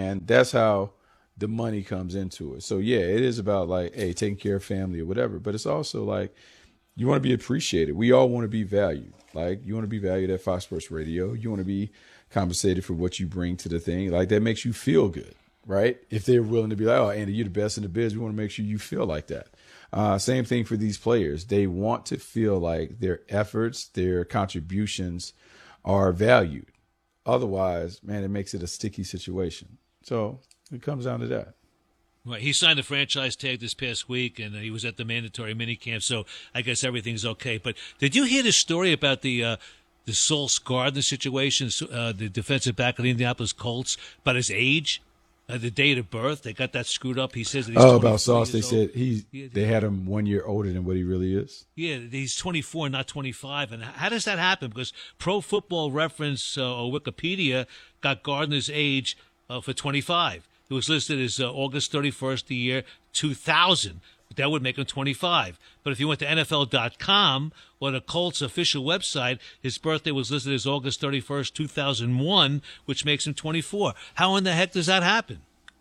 And that's how the money comes into it. So yeah, it is about like, hey, taking care of family or whatever. But it's also like you want to be appreciated. We all want to be valued. Like you want to be valued at Fox Sports Radio. You want to be compensated for what you bring to the thing. Like that makes you feel good, right? If they're willing to be like, oh, Andy, you're the best in the biz. We want to make sure you feel like that. Same thing for these players. They want to feel like their efforts, their contributions are valued. Otherwise, man, it makes it a sticky situation. So it comes down to that. Right. He signed the franchise tag this past week, and he was at the mandatory minicamp, so I guess everything's okay. But did you hear the story about the Sauce Gardner situation, the defensive back of the Indianapolis Colts, about his age, the date of birth? They got that screwed up. He says that he's about Sauce, they said they had him 1 year older than what he really is. Yeah, he's 24, not 25. And how does that happen? Because Pro Football Reference or Wikipedia got Gardner's age for 25. It was listed as August 31st, the year 2000. That would make him 25. But if you went to NFL.com or the Colts official website, his birthday was listed as August 31st, 2001, which makes him 24. How in the heck does that happen?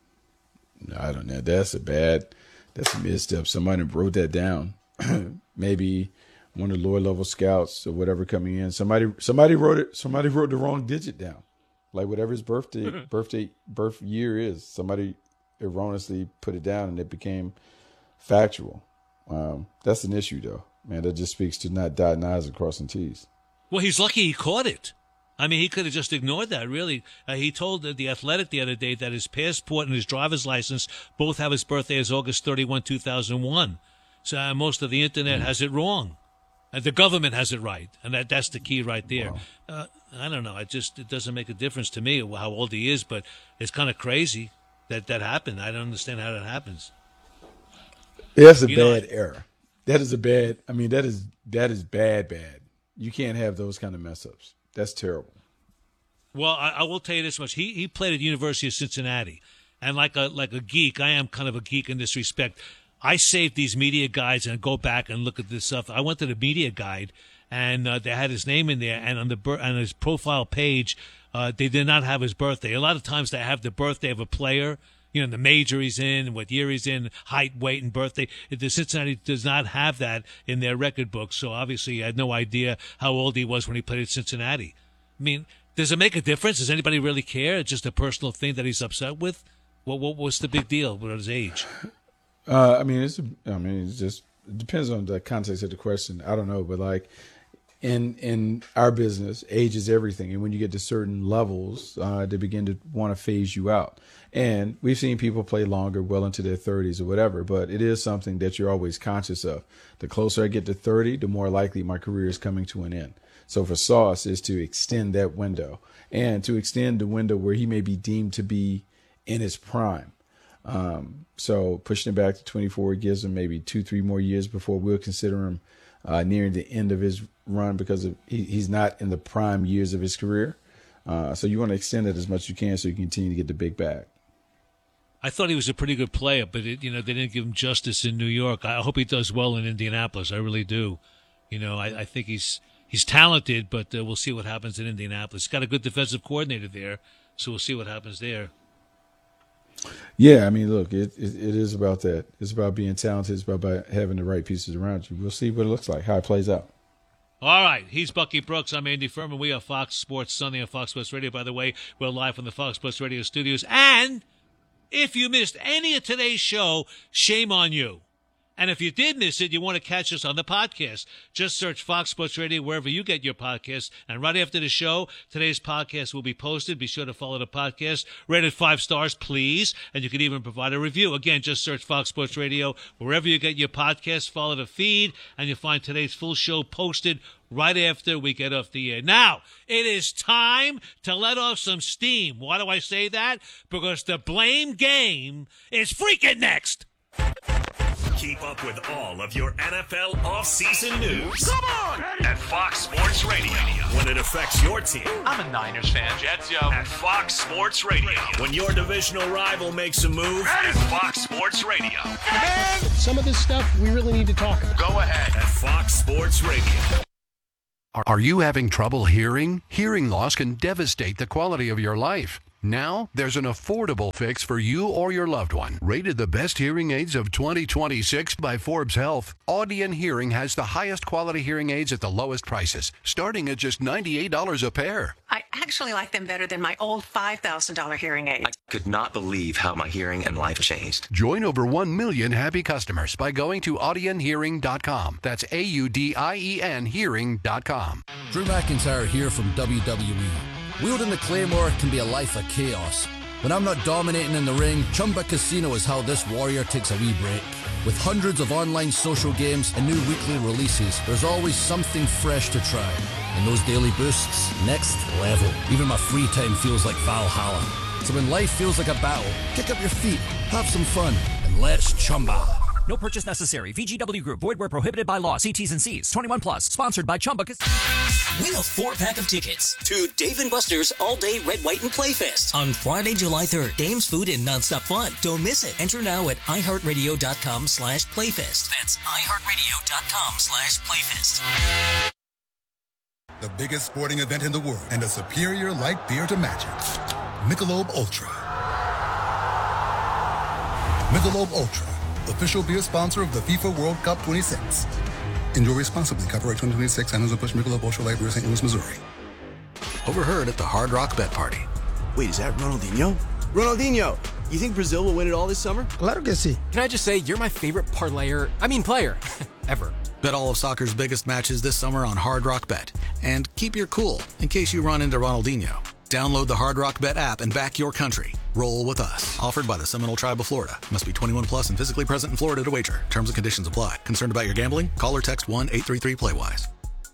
I don't know. That's a misstep. Somebody wrote that down. Maybe one of the lower level scouts or whatever coming in. Somebody wrote it. Somebody wrote the wrong digit down. Like whatever his birth year is, somebody erroneously put it down and it became factual. That's an issue, though, man. That just speaks to not dotting I's and crossing T's. Well, he's lucky he caught it. I mean, he could have just ignored that, really. He told the Athletic the other day that his passport and his driver's license both have his birthday as August 31, 2001. So most of the Internet has it wrong. The government has it right, and that's the key right there. Wow. I don't know. It doesn't make a difference to me how old he is, but it's kind of crazy that happened. I don't understand how that happens. That's a bad error. That is bad. That is bad. You can't have those kind of mess ups. That's terrible. Well, I will tell you this much. He played at the University of Cincinnati, and like a geek, I am kind of a geek in this respect. I saved these media guides and go back and look at this stuff. I went to the media guide, and they had his name in there, and on his profile page, they did not have his birthday. A lot of times they have the birthday of a player, the major he's in, what year he's in, height, weight, and birthday. The Cincinnati does not have that in their record book, so obviously I had no idea how old he was when he played at Cincinnati. I mean, does it make a difference? Does anybody really care? It's just a personal thing that he's upset with? What's the big deal with his age? It depends on the context of the question. I don't know, but like in our business, age is everything. And when you get to certain levels, they begin to want to phase you out. And we've seen people play longer, well into their 30s or whatever, but it is something that you're always conscious of. The closer I get to 30, the more likely my career is coming to an end. So for Sauce is to extend that window and to extend the window where he may be deemed to be in his prime. So pushing it back to 24 gives him maybe 2-3 more years before we'll consider him nearing the end of his run because he's not in the prime years of his career. So you want to extend it as much as you can so you continue to get the big bag. I thought he was a pretty good player, but they didn't give him justice in New York. I hope he does well in Indianapolis. I really do. I think he's talented, but we'll see what happens in Indianapolis. He's got a good defensive coordinator there, so we'll see what happens there. Yeah, look, it is about that. It's about being talented. It's about having the right pieces around you. We'll see what it looks like, how it plays out. All right, he's Bucky Brooks. I'm Andy Furman. We are Fox Sports Sunday on Fox Sports Radio. By the way, we're live from the Fox Sports Radio studios. And if you missed any of today's show, shame on you. And if you did miss it, you want to catch us on the podcast. Just search Fox Sports Radio wherever you get your podcasts. And right after the show, today's podcast will be posted. Be sure to follow the podcast. Rate it 5 stars, please. And you can even provide a review. Again, just search Fox Sports Radio wherever you get your podcasts. Follow the feed, and you'll find today's full show posted right after we get off the air. Now, it is time to let off some steam. Why do I say that? Because the blame game is freaking next. Keep up with all of your NFL offseason news. Come on! At Fox Sports Radio. When it affects your team. I'm a Niners fan. Jets, yo. At Fox Sports Radio. When your divisional rival makes a move. At Fox Sports Radio. Man, some of this stuff we really need to talk about. Go ahead. At Fox Sports Radio. Are you having trouble hearing? Hearing loss can devastate the quality of your life. Now, there's an affordable fix for you or your loved one. Rated the best hearing aids of 2026 by Forbes Health, Audion Hearing has the highest quality hearing aids at the lowest prices, starting at just $98 a pair. I actually like them better than my old $5,000 hearing aid. I could not believe how my hearing and life changed. Join over 1 million happy customers by going to audionhearing.com. That's AUDIEN hearing.com. Drew McIntyre here from WWE. Wielding the Claymore can be a life of chaos. When I'm not dominating in the ring, Chumba Casino is how this warrior takes a wee break. With hundreds of online social games and new weekly releases, there's always something fresh to try. And those daily boosts, next level. Even my free time feels like Valhalla. So when life feels like a battle, kick up your feet, have some fun, and let's Chumba. No purchase necessary. VGW Group. Void where prohibited by law. See T's and C's. 21 plus. Sponsored by Chumba Casino. Win a 4-pack of tickets to Dave & Buster's All-Day Red, White, and Playfest on Friday, July 3rd. Games, food, and nonstop fun. Don't miss it. Enter now at iHeartRadio.com/Playfest. That's iHeartRadio.com/Playfest. The biggest sporting event in the world and a superior light beer to match it. Michelob Ultra. Michelob Ultra, official beer sponsor of the FIFA World Cup 26. Enjoy responsibly. Copyright 2026. Anheuser-Busch Michelob Ultra Light Beer, St. Louis, Missouri. Overheard at the Hard Rock Bet Party. Wait, is that Ronaldinho? Ronaldinho, you think Brazil will win it all this summer? Claro que sí. Can I just say, you're my favorite player, ever. Bet all of soccer's biggest matches this summer on Hard Rock Bet. And keep your cool in case you run into Ronaldinho. Download the Hard Rock Bet app and back your country. Roll with us. Offered by the Seminole Tribe of Florida. Must be 21 plus and physically present in Florida to wager. Terms and conditions apply. Concerned about your gambling? Call or text 1-833-PLAY-WISE.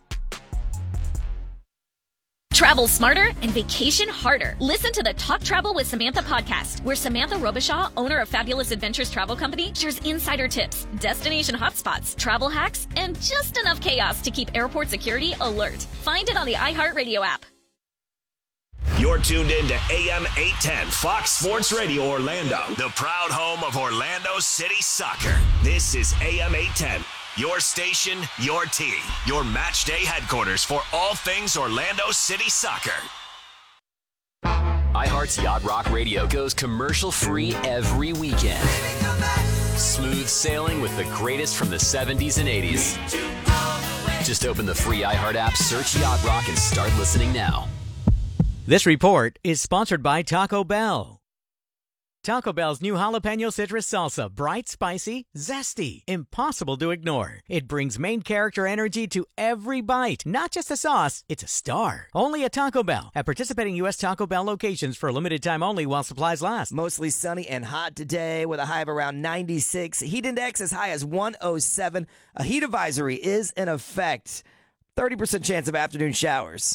Travel smarter and vacation harder. Listen to the Talk Travel with Samantha podcast, where Samantha Robichaud, owner of Fabulous Adventures Travel Company, shares insider tips, destination hotspots, travel hacks, and just enough chaos to keep airport security alert. Find it on the iHeartRadio app. You're tuned in to AM 810 Fox Sports Radio Orlando, the proud home of Orlando City Soccer. This is AM 810, your station, your team, your match day headquarters for all things Orlando City Soccer. iHeart's Yacht Rock Radio goes commercial-free every weekend. Smooth sailing with the greatest from the 70s and 80s. Just open the free iHeart app, search Yacht Rock, and start listening now. This report is sponsored by Taco Bell. Taco Bell's new jalapeno citrus salsa. Bright, spicy, zesty. Impossible to ignore. It brings main character energy to every bite. Not just a sauce, it's a star. Only at Taco Bell. At participating U.S. Taco Bell locations for a limited time only while supplies last. Mostly sunny and hot today with a high of around 96. Heat index as high as 107. A heat advisory is in effect. 30% chance of afternoon showers.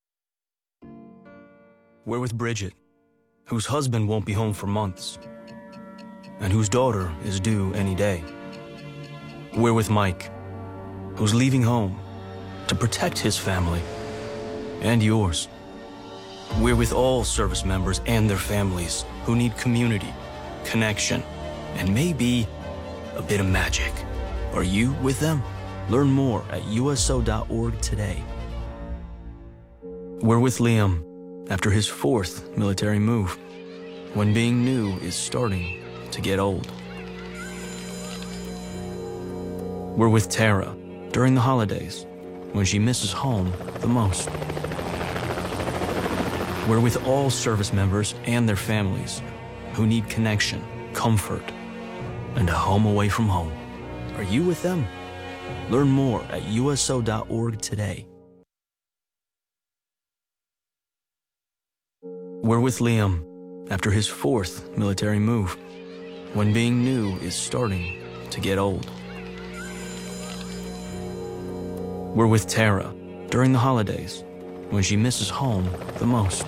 We're with Bridget, whose husband won't be home for months, and whose daughter is due any day. We're with Mike, who's leaving home to protect his family and yours. We're with all service members and their families who need community, connection, and maybe a bit of magic. Are you with them? Learn more at USO.org today. We're with Liam, after his 4th military move, when being new is starting to get old. We're with Tara during the holidays, when she misses home the most. We're with all service members and their families who need connection, comfort, and a home away from home. Are you with them? Learn more at USO.org today. We're with Liam after his 4th military move, when being new is starting to get old. We're with Tara during the holidays, when she misses home the most.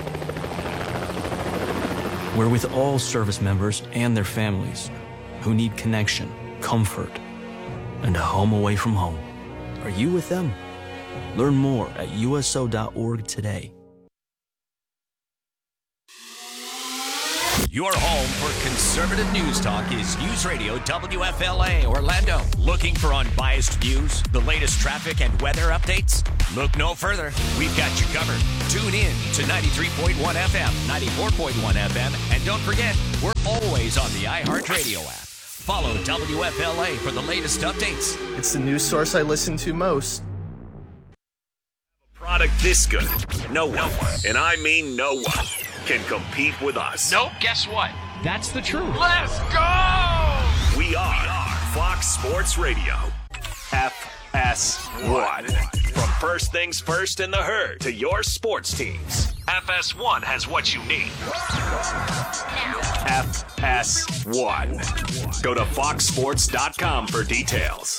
We're with all service members and their families who need connection, comfort, and a home away from home. Are you with them? Learn more at USO.org today. Your home for conservative news talk is News Radio WFLA Orlando. Looking for unbiased views, the latest traffic and weather updates? Look no further. We've got you covered. Tune in to 93.1 FM, 94.1 FM, and don't forget, we're always on the iHeartRadio app. Follow WFLA for the latest updates. It's the news source I listen to most. Product this good, no one, and I mean no one, can compete with us. Nope, guess what? That's the truth. Let's go! We are Fox Sports Radio. FS1. From first things first in the herd to your sports teams, FS1 has what you need. FS1. Go to foxsports.com for details.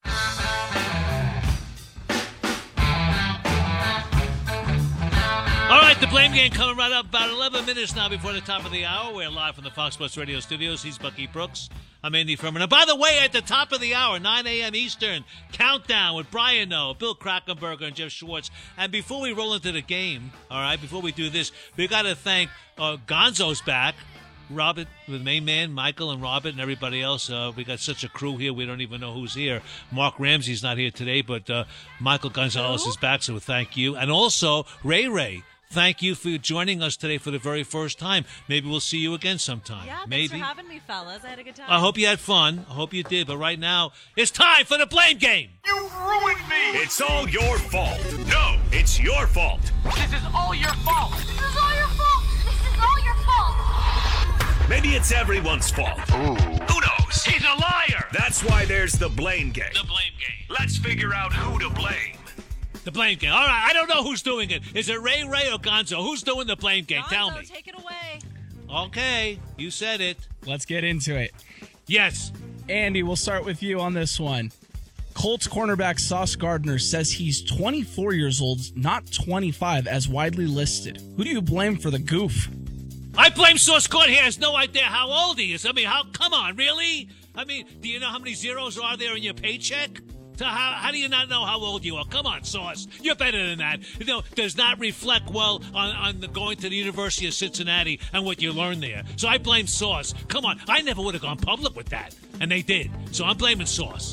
All right, the Blame Game coming right up about 11 minutes now before the top of the hour. We're live from the Fox Sports Radio studios. He's Bucky Brooks. I'm Andy Furman. And by the way, at the top of the hour, 9 a.m. Eastern, Countdown with Brian Noe, Bill Krakenberger, and Jeff Schwartz. And before we roll into the game, all right, before we do this, we got to thank Gonzo's back. Robert, the main man, Michael and Robert and everybody else. We got such a crew here, we don't even know who's here. Mark Ramsey's not here today, but Michael Gonzalez is back, so thank you. And also, Ray, thank you for joining us today for the very first time. Maybe we'll see you again sometime. Yeah, Maybe. Thanks for having me, fellas. I had a good time. I hope you had fun. I hope you did. But right now, it's time for the Blame Game. You ruined me! It's all your fault. No, it's your fault. This is all your fault. This is all your fault. This is all your fault. Maybe it's everyone's fault. Ooh. Who knows? He's a liar! That's why there's the Blame Game. The Blame Game. Let's figure out who to blame. The Blame Game. All right, I don't know who's doing it. Is it Ray or Gonzo? Who's doing the Blame Game? Gonzo, Tell me. Take it away. Okay, you said it. Let's get into it. Yes. Andy, we'll start with you on this one. Colts cornerback Sauce Gardner says he's 24 years old, not 25, as widely listed. Who do you blame for the goof? I blame Sauce Gardner. He has no idea how old he is. I mean, come on, really? I mean, do you know how many zeros are there in your paycheck? How do you not know how old you are? Come on, Sauce. You're better than that. You know, does not reflect well on the going to the University of Cincinnati and what you learned there. So I blame Sauce. Come on. I never would have gone public with that. And they did. So I'm blaming Sauce.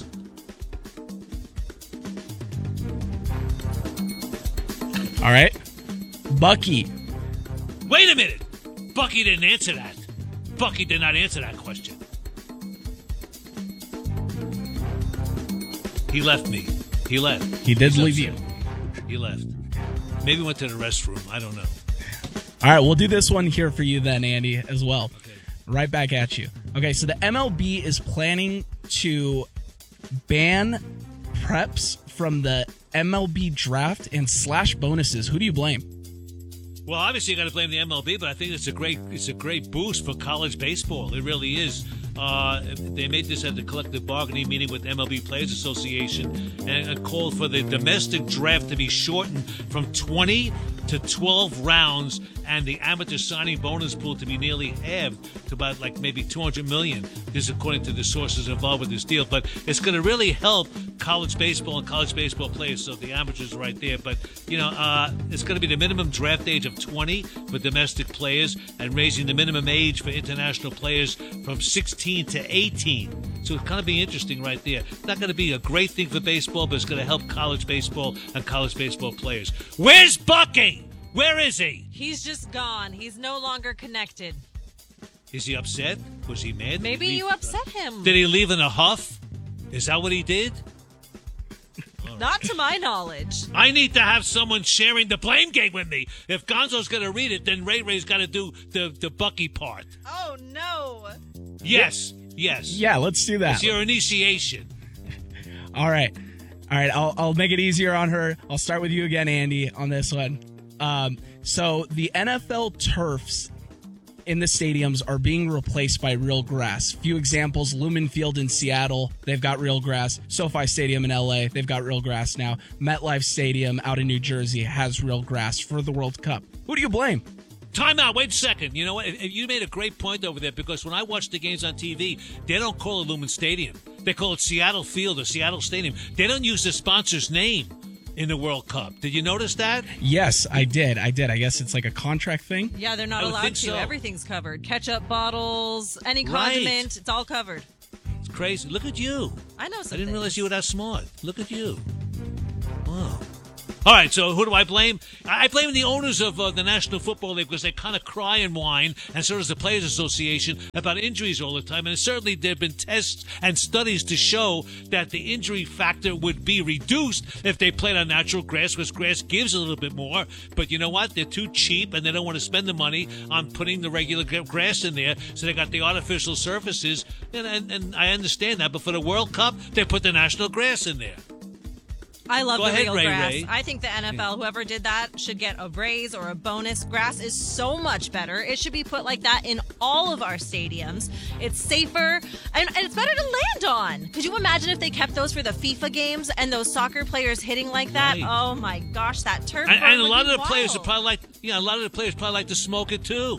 All right. Bucky. Wait a minute. Bucky didn't answer that. Bucky did not answer that question. He left me. He left. He did leave you. He left. Maybe went to the restroom. I don't know. All right, we'll do this one here for you then, Andy, as well. Okay. Right back at you. Okay, so the MLB is planning to ban preps from the MLB draft and slash bonuses. Who do you blame? Well, obviously you got to blame the MLB, but I think it's a great boost for college baseball. It really is. They made this at the collective bargaining meeting with MLB Players Association and called for the domestic draft to be shortened from 20 to 12 rounds and the amateur signing bonus pool to be nearly halved to about like maybe $200 million. This is according to the sources involved with this deal. But it's going to really help college baseball and college baseball players. So the amateurs are right there. But, you know, it's going to be the minimum draft age of 20 for domestic players and raising the minimum age for international players from 16 to 18. So it's going to be interesting right there. It's not going to be a great thing for baseball, but it's going to help college baseball and college baseball players. Where's Bucky? Where is he? He's just gone. He's no longer connected. Is he upset? Was he mad? Maybe you upset him. Did he leave in a huff? Is that what he did? Not to my knowledge. I need to have someone sharing the blame game with me. If Gonzo's going to read it, then Ray's got to do the Bucky part. Oh, no. Yes. Yeah, let's do that. It's your initiation. All right. I'll make it easier on her. I'll start with you again, Andy, on this one. So the NFL turfs in the stadiums are being replaced by real grass. Few examples: Lumen Field in Seattle, they've got real grass. SoFi Stadium in LA, they've got real grass now. MetLife Stadium out in New Jersey has real grass for the World Cup. Who do you blame? Time out. Wait a second. You know what? You made a great point over there because when I watch the games on TV, they don't call it Lumen Stadium. They call it Seattle Field or Seattle Stadium. They don't use the sponsor's name. in the World Cup. Did you notice that? Yes, I did. I guess it's like a contract thing. Yeah, they're not I would allowed think to. so. Everything's covered. Ketchup bottles, any Right. condiment, it's all covered. It's crazy. Look at you. I know I something. didn't realize you were that smart. Look at you. Wow. All right, so who do I blame? I blame the owners of the National Football League because they kind of cry and whine, and so does the Players Association, about injuries all the time. And certainly there have been tests and studies to show that the injury factor would be reduced if they played on natural grass, because grass gives a little bit more. But you know what? They're too cheap, and they don't want to spend the money on putting the regular grass in there, so they got the artificial surfaces. And I understand that, but for the World Cup, they put the national grass in there. I love Go the ahead, real Ray grass. Ray. I think the NFL, whoever did that, should get a raise or a bonus. Grass is so much better. It should be put like that in all of our stadiums. It's safer, and it's better to land on. Could you imagine if they kept those for the FIFA games and those soccer players hitting like that? Right. Oh my gosh, that turf. And a lot of the players are probably like, a lot of the players probably like to smoke it too.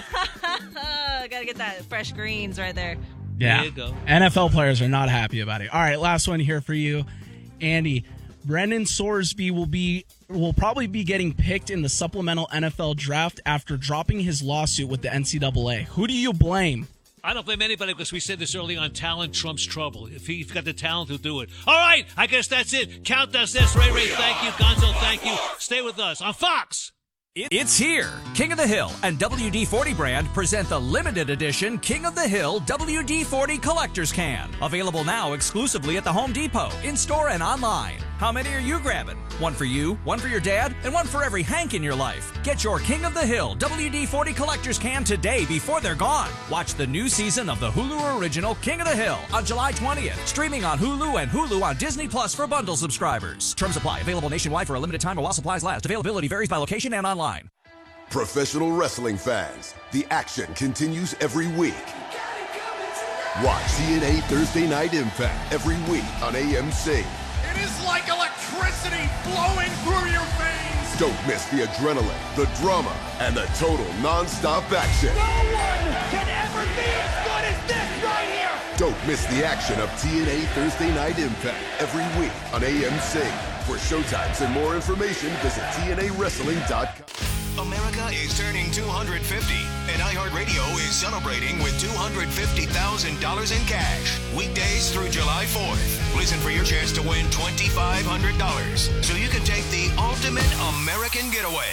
Gotta get that fresh greens right there. Yeah. There you go. NFL players are not happy about it. All right, last one here for you, Andy. Brendan Sorsby will probably be getting picked in the supplemental NFL draft after dropping his lawsuit with the NCAA. Who do you blame? I don't blame anybody because we said this early on. Talent trumps trouble. If he's got the talent to do it. All right, I guess that's it. Count us this. Ray, thank you. Gonzo, thank you. Stay with us on Fox. It's here. King of the Hill and WD-40 brand present the limited edition King of the Hill WD-40 Collector's Can. Available now exclusively at the Home Depot, in-store and online. How many are you grabbing? One for you, one for your dad, and one for every Hank in your life. Get your King of the Hill WD-40 Collector's Can today before they're gone. Watch the new season of the Hulu original King of the Hill on July 20th. Streaming on Hulu and Hulu on Disney Plus for bundle subscribers. Terms apply. Available nationwide for a limited time or while supplies last. Availability varies by location and online. Professional wrestling fans, the action continues every week. Watch TNA Thursday Night Impact every week on AMC. It is like electricity flowing through your veins. Don't miss the adrenaline, the drama, and the total non-stop action. No one can ever be as good as this right here. Don't miss the action of TNA Thursday Night Impact every week on AMC. For showtimes and more information, visit TNAWrestling.com. America is turning 250, and iHeartRadio is celebrating with $250,000 in cash. Weekdays through July 4th. Listen for your chance to win $2,500 so you can take the ultimate American getaway.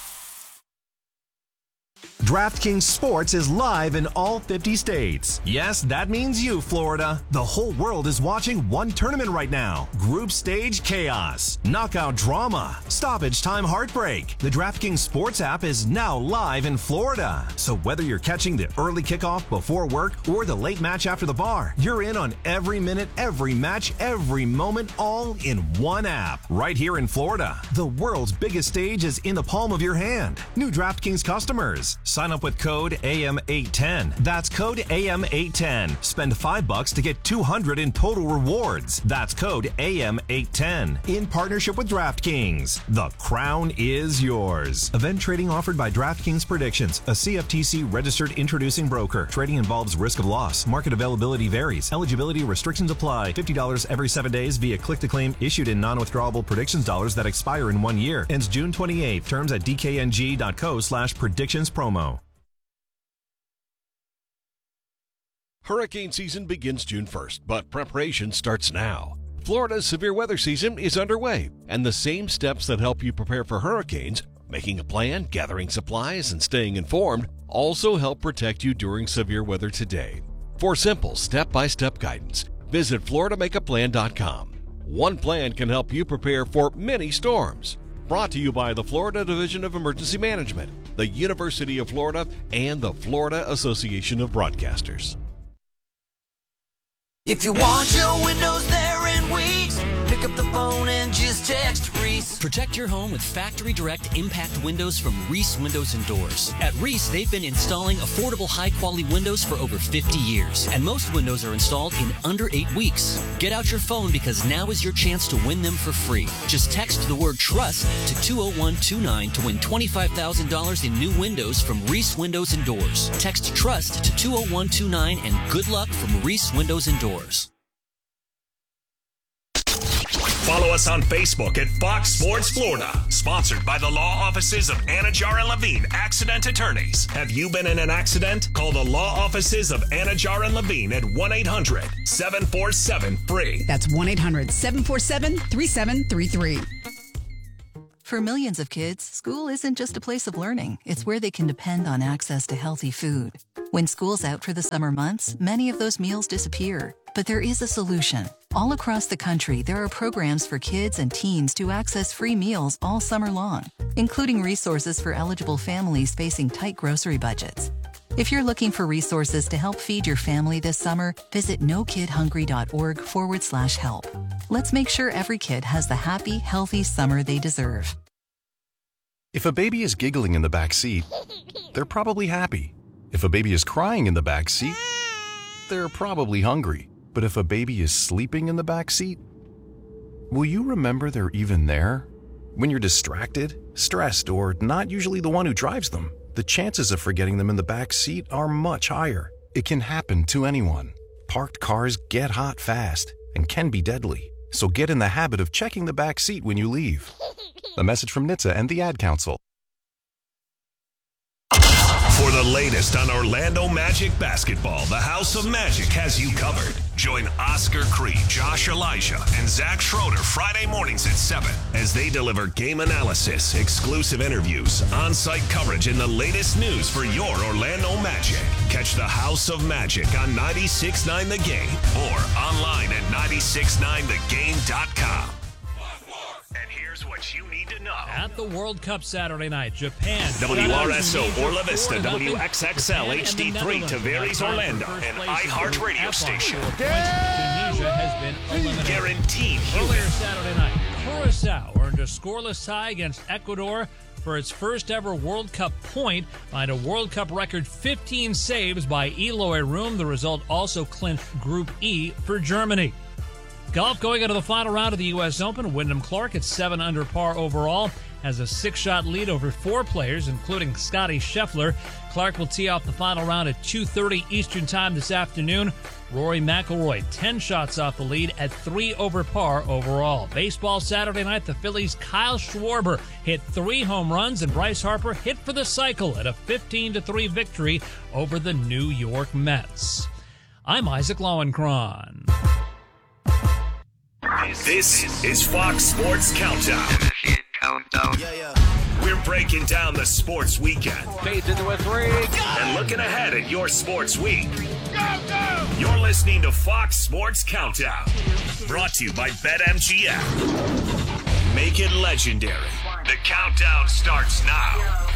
DraftKings Sports is live in all 50 states. Yes, that means you, Florida. The whole world is watching one tournament right now. Group stage chaos, knockout drama, stoppage time heartbreak. The DraftKings Sports app is now live in Florida. So whether you're catching the early kickoff before work or the late match after the bar, you're in on every minute, every match, every moment, all in one app. Right here in Florida. The world's biggest stage is in the palm of your hand. New DraftKings customers. Sign up with code AM810. That's code AM810. Spend $5 to get $200 in total rewards. That's code AM810. In partnership with DraftKings. The crown is yours. Event trading offered by DraftKings Predictions, a CFTC registered introducing broker. Trading involves risk of loss. Market availability varies. Eligibility restrictions apply. $50 every 7 days via click-to-claim issued in non-withdrawable predictions dollars that expire in 1 year. Ends June 28th. Terms at dkng.co/predictions promo. Hurricane season begins June 1st, but preparation starts now. Florida's severe weather season is underway, and the same steps that help you prepare for hurricanes, making a plan, gathering supplies, and staying informed, also help protect you during severe weather today. For simple step-by-step guidance, visit FloridaMakeAPlan.com. One plan can help you prepare for many storms. Brought to you by the Florida Division of Emergency Management, the University of Florida, and the Florida Association of Broadcasters. If you want your windows there in weeks, pick up the phone and just text Reese. Protect your home with Factory Direct Impact Windows from Reese Windows and Doors. At Reese, they've been installing affordable, high-quality windows for over 50 years, and most windows are installed in under 8 weeks. Get out your phone because now is your chance to win them for free. Just text the word TRUST to 20129 to win $25,000 in new windows from Reese Windows and Doors. Text TRUST to 20129 and good luck from Reese Windows and Doors. Follow us on Facebook at Fox Sports Florida. Sponsored by the law offices of Anajar and Levine, accident attorneys. Have you been in an accident? Call the law offices of Anajar and Levine at 1-800-747-FREE. That's 1-800-747-3733. For millions of kids, school isn't just a place of learning. It's where they can depend on access to healthy food. When school's out for the summer months, many of those meals disappear. But there is a solution. All across the country, there are programs for kids and teens to access free meals all summer long, including resources for eligible families facing tight grocery budgets. If you're looking for resources to help feed your family this summer, visit nokidhungry.org/help. Let's make sure every kid has the happy, healthy summer they deserve. If a baby is giggling in the back seat, they're probably happy. If a baby is crying in the back seat, they're probably hungry. But if a baby is sleeping in the back seat, will you remember they're even there? When you're distracted, stressed, or not usually the one who drives them, the chances of forgetting them in the back seat are much higher. It can happen to anyone. Parked cars get hot fast and can be deadly. So get in the habit of checking the back seat when you leave. A message from NHTSA and the Ad Council. For the latest on Orlando Magic basketball, the House of Magic has you covered. Join Oscar Creed, Josh Elijah, and Zach Schroeder Friday mornings at 7 as they deliver game analysis, exclusive interviews, on-site coverage, and the latest news for your Orlando Magic. Catch the House of Magic on 96.9 The Game or online at 969thegame.com. And here's what you need to know. At the World Cup Saturday night, Japan. WRSO Orla Vista, WXXL HD3, Tavares, Orlando, an iHeartRadio station. Tunisia has been eliminated. Guaranteed. Earlier Saturday night, Curacao earned a scoreless tie against Ecuador for its first ever World Cup point behind a World Cup record 15 saves by Eloy Room. The result also clinched Group E for Germany. Golf going into the final round of the U.S. Open. Wyndham Clark at 7 under par overall has a 6-shot lead over 4 players, including Scotty Scheffler. Clark will tee off the final round at 2:30 Eastern Time this afternoon. Rory McIlroy 10 shots off the lead at 3 over par overall. Baseball Saturday night, the Phillies' Kyle Schwarber hit 3 home runs, and Bryce Harper hit for the cycle at a 15-3 victory over the New York Mets. I'm Isaac Lowenkron. This is Fox Sports Countdown. We're breaking down the sports weekend. Fades into a 3. And looking ahead at your sports week. You're listening to Fox Sports Countdown. Brought to you by BetMGM. Make it legendary. The countdown starts now.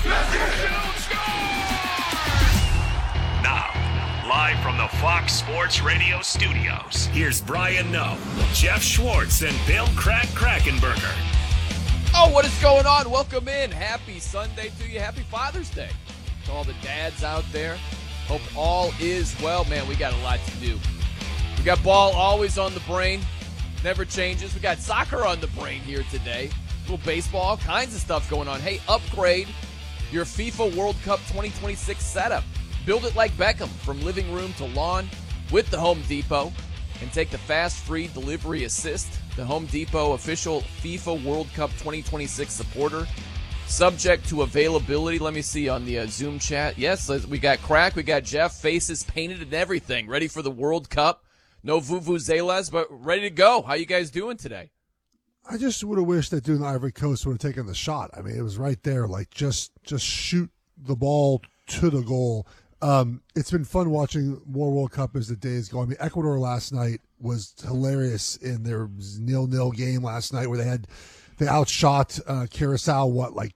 Now, live from the Fox Sports Radio studios, here's Brian Noe, Jeff Schwartz, and Bill Krakenberger. Oh, what is going on? Welcome in. Happy Sunday to you. Happy Father's Day to all the dads out there. Hope all is well. Man, we got a lot to do. We got ball always on the brain. Never changes. We got soccer on the brain here today. A little baseball, all kinds of stuff going on. Hey, upgrade your FIFA World Cup 2026 setup. Build it like Beckham, from living room to lawn, with the Home Depot, and take the fast, free delivery assist. The Home Depot official FIFA World Cup 2026 supporter. Subject to availability. Let me see on the Zoom chat. Yes, we got Crack, we got Jeff, faces painted and everything, ready for the World Cup. No vuvuzelas, but ready to go. How you guys doing today? I just would have wished that dude in the Ivory Coast would have taken the shot. I mean, it was right there. Like, just shoot the ball to the goal. It's been fun watching more World Cup as the days go. I mean, Ecuador last night was hilarious in their 0-0 game last night, where they outshot Curacao,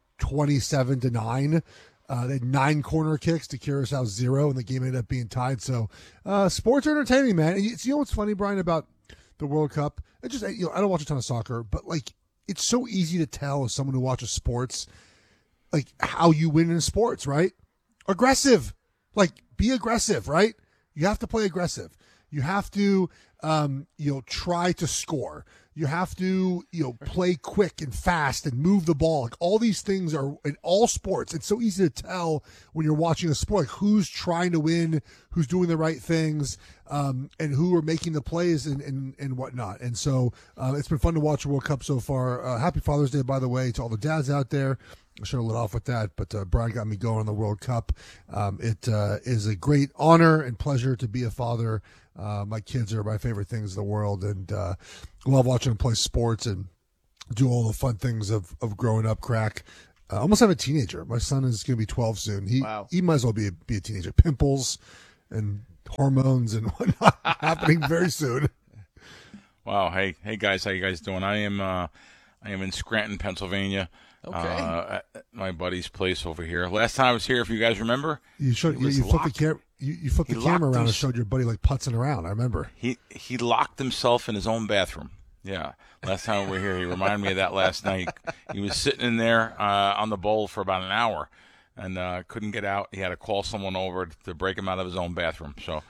27-9. They had 9 corner kicks to Curaçao's 0, and the game ended up being tied. So, sports are entertaining, man. And you know what's funny, Brian, about the World Cup? I don't watch a ton of soccer, but it's so easy to tell as someone who watches sports, how you win in sports, right? Aggressive. Be aggressive, right? You have to play aggressive. You have to, try to score. You have to, play quick and fast and move the ball. Like all these things are in all sports. It's so easy to tell when you're watching a sport, like who's trying to win, who's doing the right things, and who are making the plays and whatnot. And so it's been fun to watch the World Cup so far. Happy Father's Day, by the way, to all the dads out there. I should have lit off with that, but Brian got me going on the World Cup. It is a great honor and pleasure to be a father. My kids are my favorite things in the world, and love watching them play sports and do all the fun things of growing up. Crack. I almost have a teenager. My son is going to be 12 soon. He might as well be a teenager. Pimples and hormones and whatnot happening very soon. Wow. Hey guys, how you guys doing? I am in Scranton, Pennsylvania. Okay. At my buddy's place over here. Last time I was here, if you guys remember, you flipped the camera around and showed your buddy like putzing around. I remember. He locked himself in his own bathroom. Yeah. Last time we were here, he reminded me of that last night. He was sitting in there on the bowl for about an hour and couldn't get out. He had to call someone over to break him out of his own bathroom. So,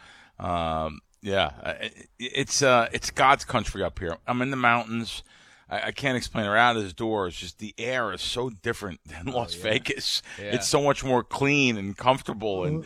it's God's country up here. I'm in the mountains. I can't explain it. Out his door, it's just the air is so different than Las Vegas. Yeah. It's so much more clean and comfortable, and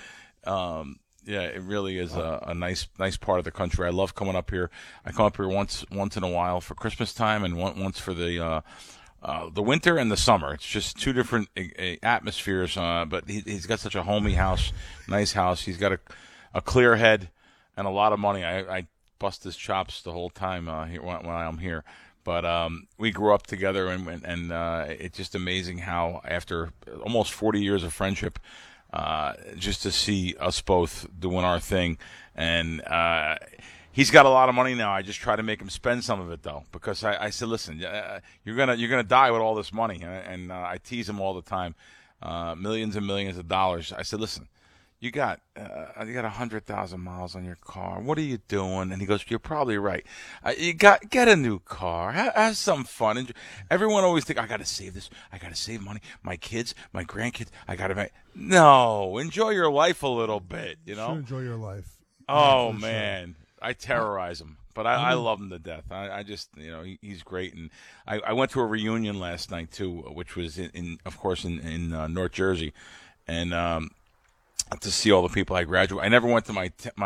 it really is a nice part of the country. I love coming up here. I come up here once in a while for Christmas time, and once for the winter and the summer. It's just two different atmospheres. But he's got such a homey house, nice house. He's got a clear head and a lot of money. I bust his chops the whole time when I'm here. But we grew up together, and it's just amazing how after almost 40 years of friendship, just to see us both doing our thing. And he's got a lot of money now. I just try to make him spend some of it, though, because I said, listen, you're gonna die with all this money, and I tease him all the time, millions and millions of dollars. I said, listen. You got 100,000 miles on your car. What are you doing? And he goes, you're probably right. Get a new car. Have some fun. And everyone always think, I got to save this. I got to save money. My kids, my grandkids. I got to make. No, enjoy your life a little bit. You know. Sure, enjoy your life. Oh man, I terrorize him, but I love him to death. I just he's great. And I went to a reunion last night too, which was in North Jersey, and to see all the people I graduated. I never went to my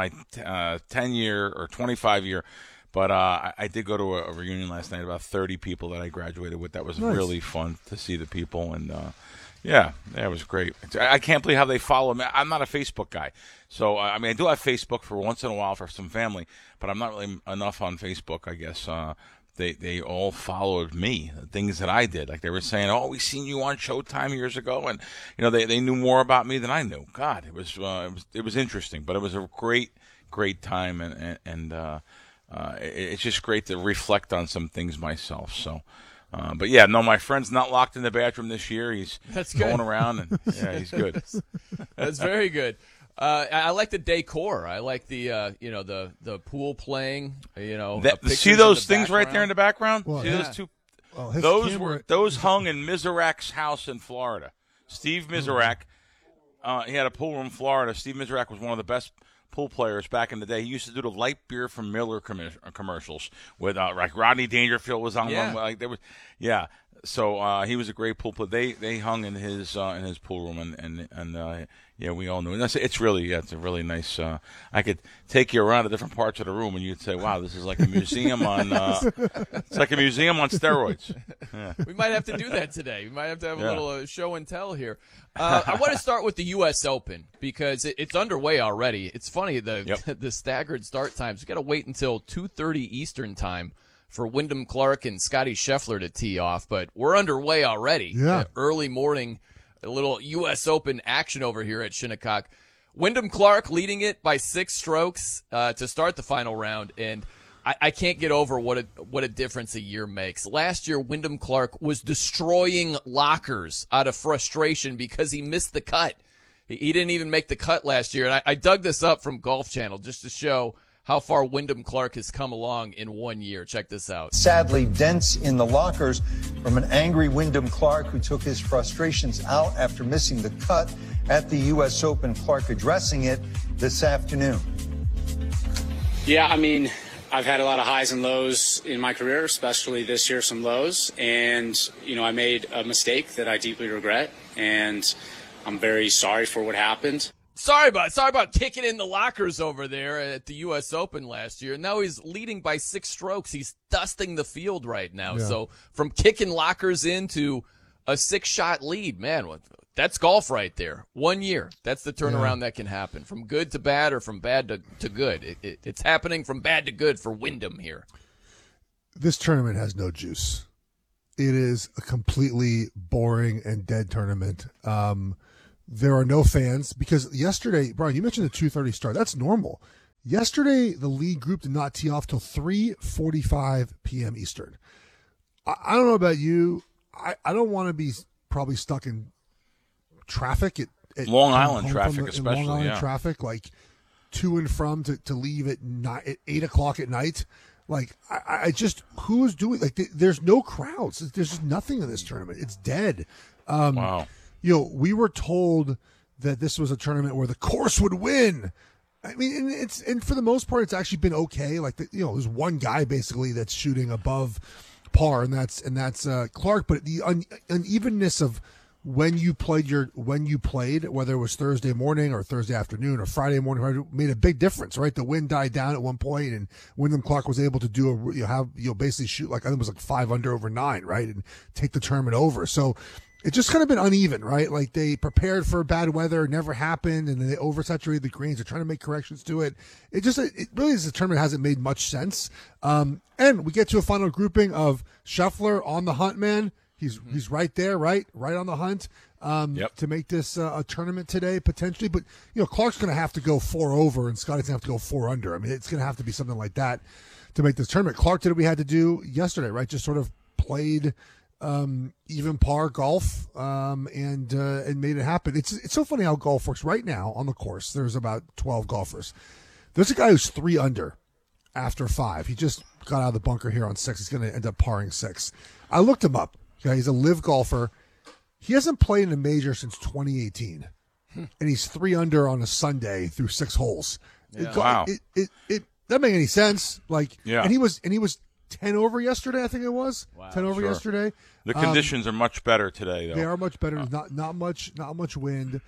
10-year or 25-year, but I did go to a reunion last night. About 30 people that I graduated with. That was really fun to see the people, and it was great. I can't believe how they follow me. I'm not a Facebook guy, so I do have Facebook for once in a while for some family, but I'm not really enough on Facebook, I guess. They all followed me, the things that I did. Like they were saying, "Oh, we seen you on Showtime years ago," and they knew more about me than I knew. God, it was interesting, but it was a great time, and it's just great to reflect on some things myself. So, but yeah, no, my friend's not locked in the bathroom this year. He's going around, and he's good. That's very good. I like the decor. I like the pool playing. See those things right there in the background? Well, see those two? Those hung in Miserak's house in Florida. Steve Miserak, he had a pool room in Florida. Steve Miserak was one of the best pool players back in the day. He used to do the light beer from Miller commercials with like Rodney Dangerfield was on one. Like there was, So he was a great pool player. They hung in his pool room, and we all knew. And it's really it's a really nice. I could take you around to different parts of the room, and you'd say, "Wow, this is like a museum on." It's like a museum on steroids. Yeah. We might have to do that today. We might have to have a little show and tell here. I want to start with the U.S. Open because it's underway already. It's funny the staggered start times. We got to wait until 2:30 Eastern time for Wyndham Clark and Scotty Scheffler to tee off, but we're underway already. Yeah. Early morning, a little U.S. Open action over here at Shinnecock. Wyndham Clark leading it by 6 strokes to start the final round, and I can't get over what a difference a year makes. Last year, Wyndham Clark was destroying lockers out of frustration because he missed the cut. He didn't even make the cut last year, and I dug this up from Golf Channel just to show how far Wyndham Clark has come along in 1 year. Check this out. Sadly, dents in the lockers from an angry Wyndham Clark who took his frustrations out after missing the cut at the U.S. Open. Clark addressing it this afternoon. Yeah, I mean, I've had a lot of highs and lows in my career, especially this year, some lows. And, I made a mistake that I deeply regret, and I'm very sorry for what happened. Sorry about kicking in the lockers over there at the U.S. Open last year. Now he's leading by 6 strokes. He's dusting the field right now. Yeah. So from kicking lockers into a 6-shot lead, man, that's golf right there. 1 year. That's the turnaround that can happen. From good to bad or from bad to good. It's happening from bad to good for Wyndham here. This tournament has no juice. It is a completely boring and dead tournament. There are no fans because yesterday, Brian, you mentioned the 2:30 start. That's normal. Yesterday, the lead group did not tee off till 3:45 p.m. Eastern. I don't know about you. I don't want to be probably stuck in traffic at Long Island traffic, especially. Long Island traffic, like to and from to leave at 8 o'clock at night. Like I just who's doing like there's no crowds. There's just nothing in this tournament. It's dead. Wow. We were told that this was a tournament where the course would win. I mean, and for the most part, it's actually been okay. Like, there's one guy basically that's shooting above par, and that's Clark. But the unevenness of when you played, whether it was Thursday morning or Thursday afternoon or Friday morning, made a big difference, right? The wind died down at one point, and Wyndham Clark was able to do basically shoot like I think it was like 5 under over 9, right, and take the tournament over. So. It's just kind of been uneven, right? Like they prepared for bad weather, never happened, and then they oversaturated the greens. They're trying to make corrections to it. It really is a tournament hasn't made much sense. And we get to a final grouping of Scheffler on the hunt, man. He's right there, right on the hunt to make this a tournament today potentially. But Clark's going to have to go 4 over, and Scotty's going to have to go 4 under. I mean, it's going to have to be something like that to make this tournament. Clark did what we had to do yesterday, right? Just sort of played. Even par golf, and made it happen. It's so funny how golf works right now on the course. There's about 12 golfers. There's a guy who's 3 under after 5. He just got out of the bunker here on 6. He's going to end up parring 6. I looked him up. Okay, he's a live golfer. He hasn't played in a major since 2018, and he's 3 under on a Sunday through 6 holes. Yeah. Wow. It doesn't make any sense. Like, yeah. And he was 10 over yesterday, I think it was. Wow. 10 over yesterday. The conditions are much better today, though. They are much better. Not much wind,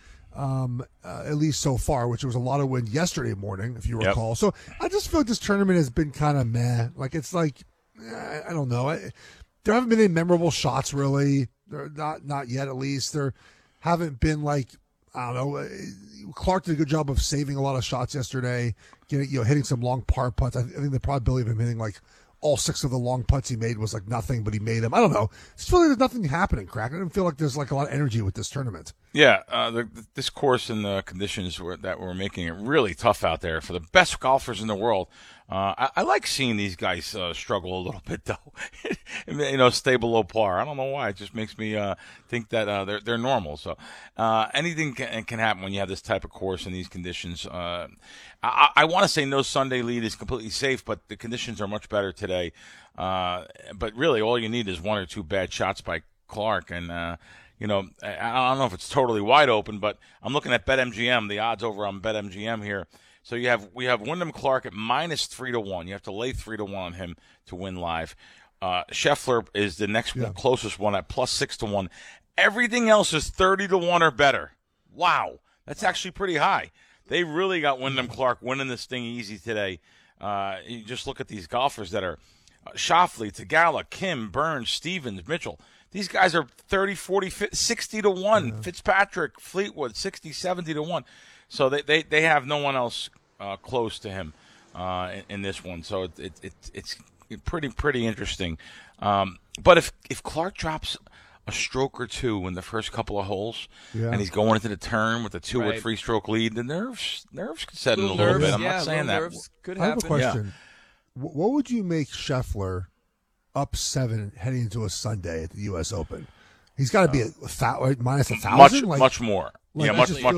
at least so far, which was a lot of wind yesterday morning, if you recall. So I just feel like this tournament has been kind of meh. Like it's like, I don't know. There haven't been any memorable shots, really. They're not yet, at least. There haven't been like, I don't know. Clark did a good job of saving a lot of shots yesterday, hitting some long par putts. I think the probability of him hitting like all 6 of the long putts he made was like nothing, but he made them. I don't know. It's feeling like there's nothing happening, Crack. I don't feel like there's like a lot of energy with this tournament. Yeah, this course and the conditions that were making it really tough out there for the best golfers in the world. I like seeing these guys struggle a little bit, though. Stay below par. I don't know why. It just makes me think that they're normal. So anything can happen when you have this type of course and these conditions. I want to say no Sunday lead is completely safe, but the conditions are much better today. But really, all you need is 1 or 2 bad shots by Clark, and I don't know if it's totally wide open, but I'm looking at BetMGM, the odds over on BetMGM here. So we have Wyndham Clark at -3 to 1. You have to lay 3 to 1 on him to win live. Scheffler is the next closest one at +6 to 1. Everything else is 30 to 1 or better. Wow, that's actually pretty high. They really got Wyndham Clark winning this thing easy today. You just look at these golfers that are Schauffele, Tagala, Kim, Burns, Stevens, Mitchell. These guys are 30, 40, 50, 60 to 1. Fitzpatrick, Fleetwood, 60, 70 to 1. So they have no one else close to him in this one. So it's pretty interesting. But if Clark drops a stroke or 2 in the first couple of holes, and he's going into the turn with a 2 or 3 stroke lead, the nerves could set in a little bit. I'm not saying that. Nerves could I have happen. a question. What would you make Scheffler up 7 heading into a Sunday at the U.S. Open? He's got to be minus 1,000. Much more. Like, much more.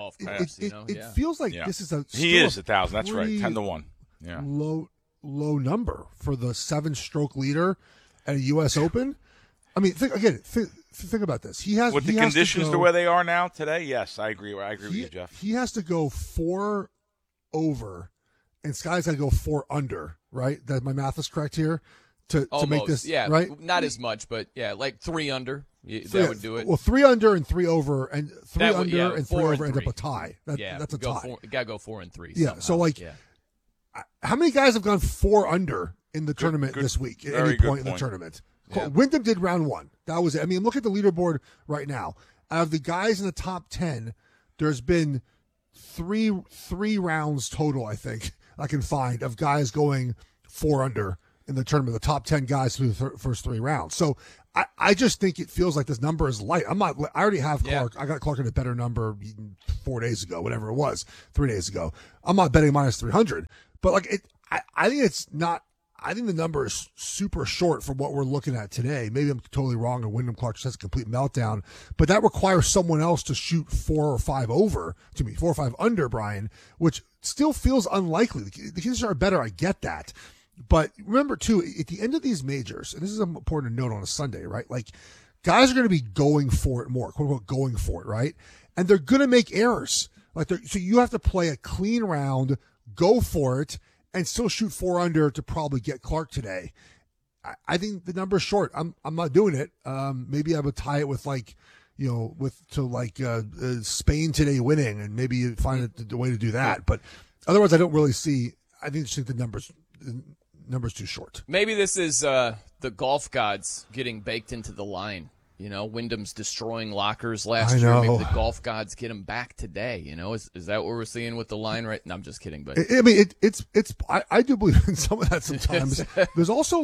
It feels like this is he is 1,000. That's right. 10 to 1. Yeah. Low number for the 7-stroke leader at a U.S. Open. I mean, think about this. With the conditions the way they are now today. Yes, I agree. I agree with you, Jeff. He has to go 4 over and Scotty's got to go 4 under, right? That my math is correct here to make this right. Not as much, but like 3 under. That would do it. Well, 3 under and 3 over, and 3 and 3 over end 3. up a tie. That's a tie. You gotta go 4 and 3. Yeah. Somehow. So how many guys have gone 4 under in the tournament this week at any point in the tournament? Yeah. Wyndham did round 1. That was it. I mean, look at the leaderboard right now. Out of the guys in the top 10, there's been three rounds total, I think, I can find, of guys going 4 under in the tournament, the top 10 guys through the first 3 rounds. So I just think it feels like this number is light. I already have Clark. I got Clark at a better number 4 days ago, whatever it was, 3 days ago. I'm not betting minus 300, but I think it's not. I think the number is super short for what we're looking at today. Maybe I'm totally wrong and Wyndham Clark just has a complete meltdown, but that requires someone else to shoot 4 or 5 under, Brian, which still feels unlikely. The conditions are better. I get that. But remember, too, at the end of these majors, and this is an important note on a Sunday, right? Like, guys are going to be going for it more, quote unquote, going for it, right? And they're going to make errors. So you have to play a clean round, go for it, and still shoot 4 under to probably get Clark today. I think the number's short. I'm not doing it. Maybe I would tie it with Spain today winning, and maybe you find a way to do that. But otherwise, I don't really see. I think the number's too short. Maybe this is the golf gods getting baked into the line. Wyndham's destroying lockers last year. Maybe the golf gods get him back today. Is that what we're seeing with the line right? No, I'm just kidding. But I mean, I do believe in some of that sometimes. There's also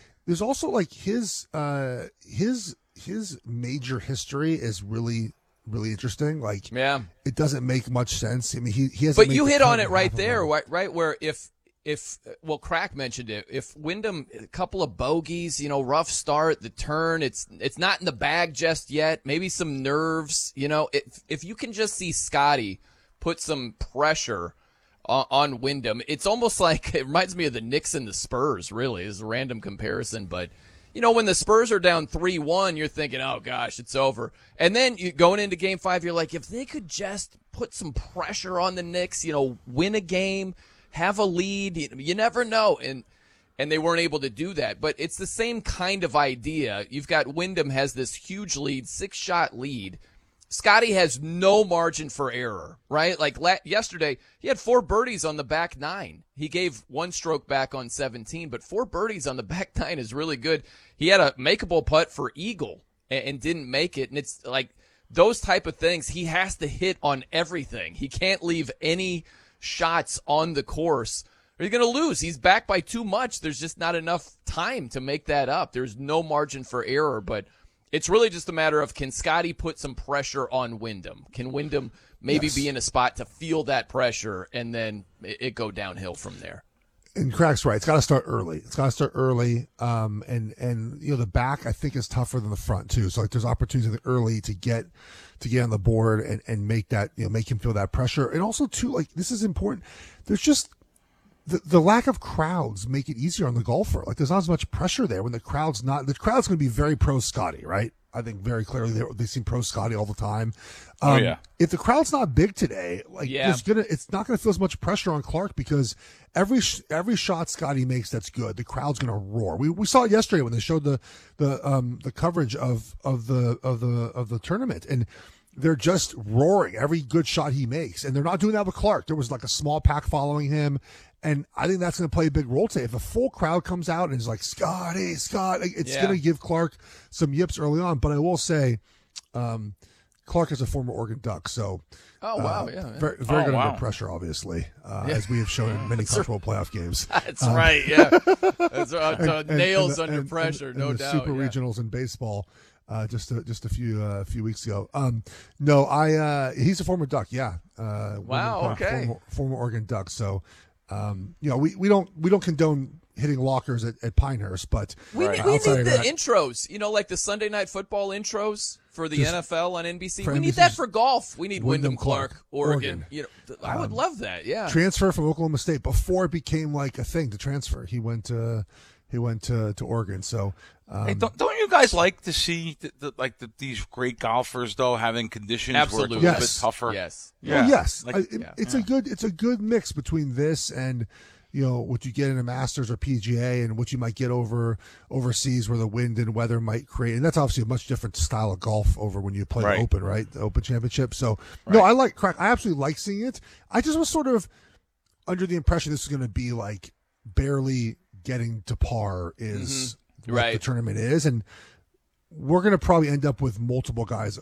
his major history is really, really interesting. It doesn't make much sense. I mean, he has. But you hit on it right there, right? Where if Crack mentioned it, if Wyndham, a couple of bogeys, rough start, the turn, it's not in the bag just yet, maybe some nerves, if you can just see Scotty put some pressure on Wyndham, it's almost like, it reminds me of the Knicks and the Spurs, really, is a random comparison, but when the Spurs are down 3-1, you're thinking, oh gosh, it's over. And then going into game 5, you're like, if they could just put some pressure on the Knicks, win a game, have a lead, you never know, and they weren't able to do that. But it's the same kind of idea. You've got Wyndham has this huge lead, 6-shot lead. Scotty has no margin for error, right? Like yesterday, he had 4 birdies on the back 9. He gave 1 stroke back on 17, but 4 birdies on the back 9 is really good. He had a makeable putt for eagle and didn't make it, and it's like those type of things. He has to hit on everything. He can't leave any shots on the course, or he's going to lose. He's back by too much. There's just not enough time to make that up. There's no margin for error, but it's really just a matter of, can Scotty put some pressure on Wyndham? Can Wyndham maybe be in a spot to feel that pressure and then it go downhill from there? And Crack's right. It's got to start early. And the back, I think, is tougher than the front too. So there's opportunities early to get on the board and make that, make him feel that pressure. And also too, this is important. There's just the lack of crowds make it easier on the golfer. There's not as much pressure there when the crowd's going to be very pro Scotty, right? I think very clearly they seem pro Scotty all the time. If the crowd's not big today, it's not going to feel as much pressure on Clark, because every shot Scotty makes that's good, the crowd's going to roar. We saw it yesterday when they showed the coverage of the tournament, and they're just roaring every good shot he makes, and they're not doing that with Clark. There was a small pack following him, and I think that's going to play a big role today. If a full crowd comes out and is like, Scott, it's going to give Clark some yips early on. But I will say, Clark is a former Oregon Duck, so very good under pressure, obviously, as we have shown in many college football playoff games. That's right, yeah. That's nails under pressure, no doubt. Super regionals in baseball. Just a few weeks ago. He's a former Duck. Yeah. Former Oregon Duck. So, we don't condone hitting lockers at Pinehurst, but we need the intros. Like the Sunday Night Football intros for the NFL on NBC. We need that for golf. We need Wyndham Clark, Oregon. I would love that. Yeah. Transfer from Oklahoma State before it became a thing to transfer. He went to he went to Oregon. So hey, don't you guys like to see these great golfers though having conditions where it's a little bit tougher? Yes. Yeah. Well, yes. Like, it's a good mix between this and what you get in a Masters or PGA and what you might get overseas where the wind and weather might create. And that's obviously a much different style of golf over when you play the Open, right? The Open Championship. So, no, I absolutely like seeing it. I just was sort of under the impression this is going to be like barely getting to par is what the tournament is. And we're going to probably end up with multiple guys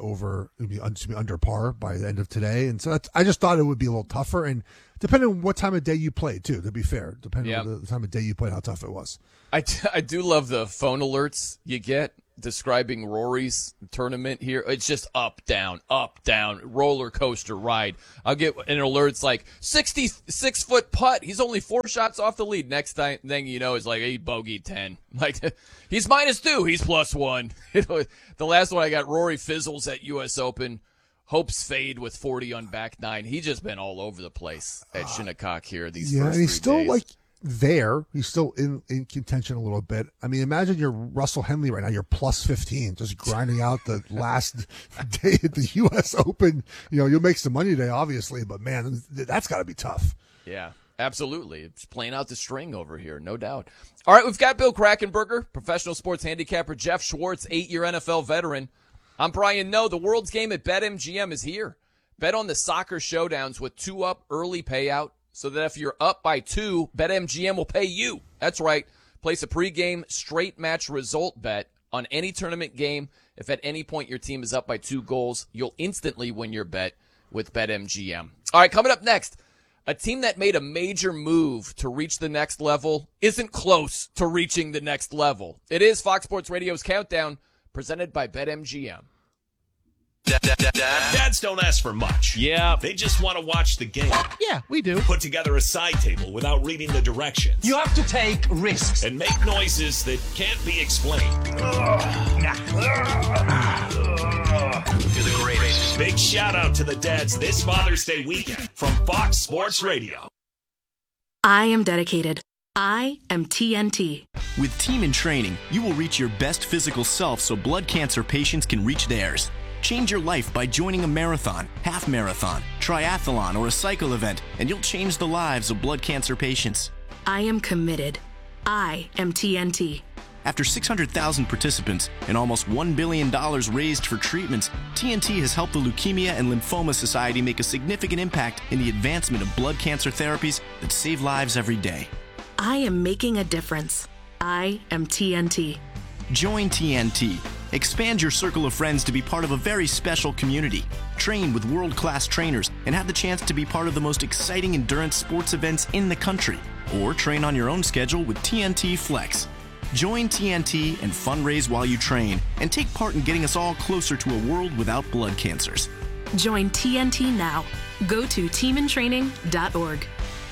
under par by the end of today. And so I just thought it would be a little tougher. And depending on what time of day you played, too, to be fair, depending on the time of day you played, how tough it was. I do love the phone alerts you get describing Rory's tournament here. It's just up, down, roller coaster ride. I'll get an alert. It's like 66-foot putt. He's only 4 shots off the lead. Next thing you know is like he bogeyed 10. Like he's -2. He's +1. The last one I got, Rory fizzles at U.S. Open. Hopes fade with 40 on back 9. He's just been all over the place at Shinnecock here these first 3 days. And he's still there. He's still in contention a little bit. I mean, imagine you're Russell Henley right now. You're +15, just grinding out the last day at the U.S. Open. You'll make some money today, obviously, but man, that's got to be tough. Yeah, absolutely. It's playing out the string over here, no doubt. All right, we've got Bill Krackomberger, professional sports handicapper, Jeff Schwartz, 8-year NFL veteran. I'm Brian Noe. The World's Game at BetMGM is here. Bet on the soccer showdowns with 2-up early payout, so that if you're up by 2, BetMGM will pay you. That's right. Place a pregame straight match result bet on any tournament game. If at any point your team is up by 2 goals, you'll instantly win your bet with BetMGM. All right, coming up next, a team that made a major move to reach the next level isn't close to reaching the next level. It is Fox Sports Radio's Countdown, presented by BetMGM. Dads don't ask for much. Yeah. They just want to watch the game. Yeah, we do. Put together a side table without reading the directions. You have to take risks. And make noises that can't be explained. You're the greatest. Big shout out to the dads this Father's Day weekend from Fox Sports Radio. I am dedicated. I am TNT. With Team in Training, you will reach your best physical self so blood cancer patients can reach theirs. Change your life by joining a marathon, half marathon, triathlon, or a cycle event, and you'll change the lives of blood cancer patients. I am committed. I am TNT. After 600,000 participants and almost $1 billion raised for treatments, TNT has helped the Leukemia and Lymphoma Society make a significant impact in the advancement of blood cancer therapies that save lives every day. I am making a difference. I am TNT. Join TNT. Expand your circle of friends to be part of a very special community. Train with world-class trainers and have the chance to be part of the most exciting endurance sports events in the country. Or train on your own schedule with TNT Flex. Join TNT and fundraise while you train and take part in getting us all closer to a world without blood cancers. Join TNT now. Go to teamintraining.org.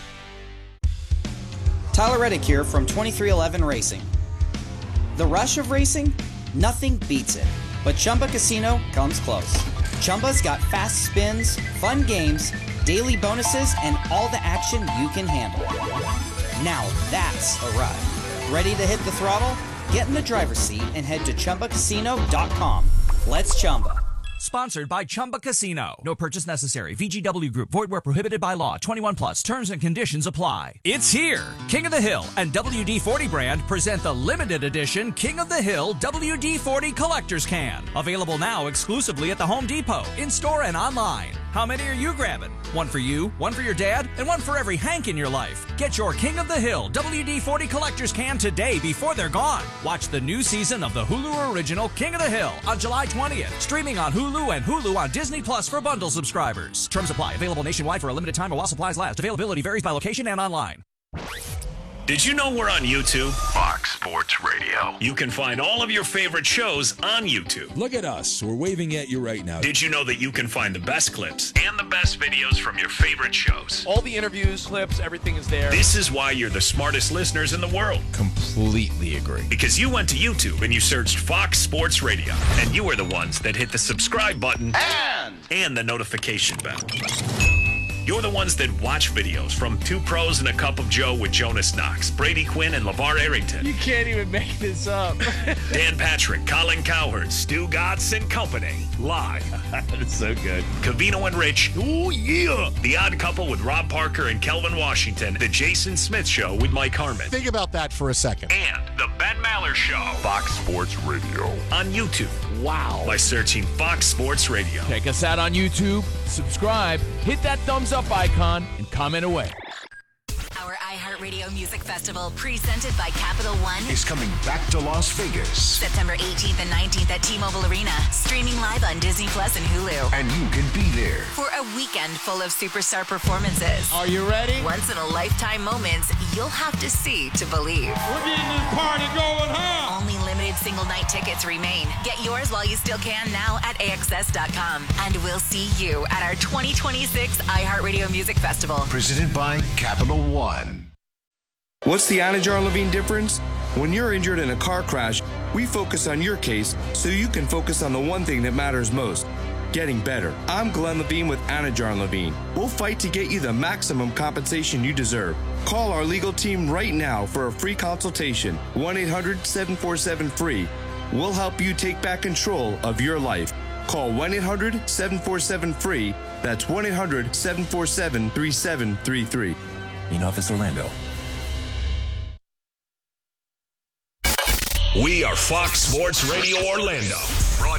Tyler Reddick here from 2311 Racing. The rush of racing? Nothing beats it. But Chumba Casino comes close. Chumba's got fast spins, fun games, daily bonuses, and all the action you can handle. Now that's a ride. Ready to hit the throttle? Get in the driver's seat and head to ChumbaCasino.com. Let's Chumba. Sponsored by Chumba Casino. No purchase necessary. VGW Group. Void where prohibited by law. 21 plus. Terms and conditions apply. It's here. King of the Hill and WD-40 brand present the limited edition King of the Hill WD-40 Collector's Can. Available now exclusively at the Home Depot, in-store and online. How many are you grabbing? One for you, one for your dad, and one for every Hank in your life. Get your King of the Hill WD-40 Collector's Can today before they're gone. Watch the new season of the Hulu original King of the Hill on July 20th. Streaming on Hulu and Hulu on Disney Plus for bundle subscribers. Terms apply. Available nationwide for a limited time or while supplies last. Availability varies by location and online. Did you know we're on YouTube? Fox Sports Radio. You can find all of your favorite shows on YouTube. Look at us. We're waving at you right now. Did you know that you can find the best clips and the best videos from your favorite shows? All the interviews, clips, everything is there. This is why you're the smartest listeners in the world. Completely agree. Because you went to YouTube and you searched Fox Sports Radio, and you were the ones that hit the subscribe button and the notification bell. You're the ones that watch videos from Two Pros and a Cup of Joe with Jonas Knox, Brady Quinn, and LeVar Arrington. You can't even make this up. Dan Patrick, Colin Cowherd, Stu Gatz and company. Live. That's so good. Covino and Rich. Oh, yeah. The Odd Couple with Rob Parker and Kelvin Washington. The Jason Smith Show with Mike Harmon. Think about that for a second. And The Ben Maller Show. Fox Sports Radio. On YouTube. Wow. By searching Fox Sports Radio. Check us out on YouTube. Subscribe. Hit that thumbs up icon and comment away. Our iHeartRadio Music Festival, presented by Capital One, is coming back to Las Vegas. September 18th and 19th at T-Mobile Arena. Streaming live on Disney Plus and Hulu. And you can be there for a weekend full of superstar performances. Are you ready? Once-in-a-lifetime moments you'll have to see to believe. We're getting this party going, huh? Only limited single-night tickets remain. Get yours while you still can now at AXS.com. And we'll see you at our 2026 iHeartRadio Music Festival. Presented by Capital One. What's the Anajar Levine difference? When you're injured in a car crash, we focus on your case so you can focus on the one thing that matters most, getting better. I'm Glenn Levine with Anajar Levine. We'll fight to get you the maximum compensation you deserve. Call our legal team right now for a free consultation, 1-800-747-FREE. We'll help you take back control of your life. Call 1-800-747-FREE. That's 1-800-747-3733. In Office Orlando. We are Fox Sports Radio Orlando,